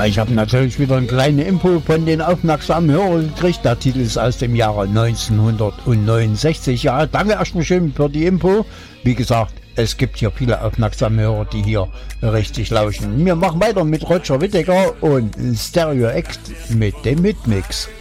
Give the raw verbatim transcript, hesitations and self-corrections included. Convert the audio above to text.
Ja, ich habe natürlich wieder eine kleine Info von den aufmerksamen Hörern gekriegt. Der Titel ist aus dem Jahre neunzehnhundertneunundsechzig. Ja, danke erstmal schön für die Info. Wie gesagt, es gibt hier viele aufmerksame Hörer, die hier richtig lauschen. Wir machen weiter mit Roger Whittaker und Stereo Act mit dem Mitmix.